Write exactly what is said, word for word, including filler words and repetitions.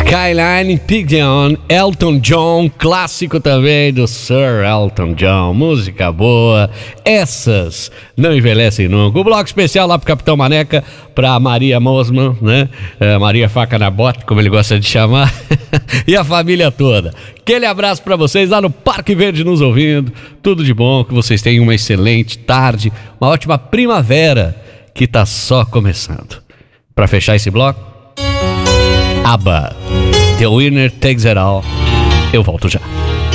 Skyline Pigeon, Elton John, clássico também do Sir Elton John, música boa, essas não envelhecem nunca. O bloco especial lá pro Capitão Maneca, pra Maria Mosman, né? É, Maria Faca na Bota, como ele gosta de chamar, e a família toda. Aquele abraço pra vocês lá no Parque Verde nos ouvindo, tudo de bom, que vocês tenham uma excelente tarde, uma ótima primavera que tá só começando. Pra fechar esse bloco, ABBA, The Winner Takes It All. Eu volto já.